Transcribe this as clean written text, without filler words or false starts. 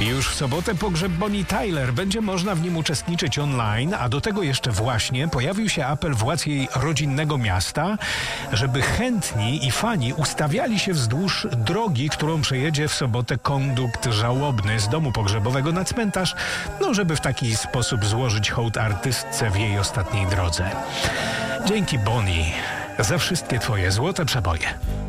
Już w sobotę pogrzeb Bonnie Tyler. Będzie można w nim uczestniczyć online, a do tego jeszcze właśnie pojawił się apel władz jej rodzinnego miasta, żeby chętni i fani ustawiali się wzdłuż drogi, którą przejedzie w sobotę kondukt żałobny z domu pogrzebowego na cmentarz, żeby w taki sposób złożyć hołd artystce w jej ostatniej drodze. Dzięki Bonnie za wszystkie twoje złote przeboje.